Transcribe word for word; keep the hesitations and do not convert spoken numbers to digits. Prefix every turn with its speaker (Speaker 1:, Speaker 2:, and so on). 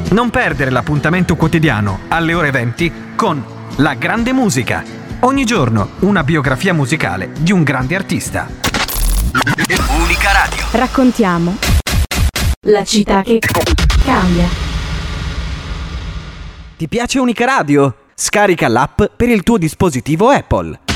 Speaker 1: Non perdere l'appuntamento quotidiano alle ore venti con La Grande Musica. Ogni giorno una biografia musicale di un grande artista.
Speaker 2: Unica Radio.
Speaker 3: Raccontiamo la città che cambia.
Speaker 4: Ti piace Unica Radio? Scarica l'app per il tuo dispositivo Apple.